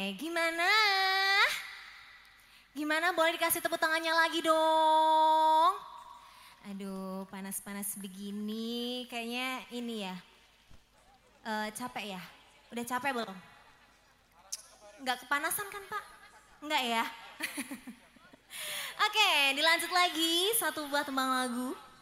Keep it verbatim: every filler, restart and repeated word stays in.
gimana? Gimana boleh dikasih tepuk tangannya lagi dong? Aduh, panas-panas begini kayaknya ini ya. Uh, capek ya? Udah capek belum? Nggak kepanasan kan Pak? Nggak ya? Oke, dilanjut lagi satu buah tembang lagu.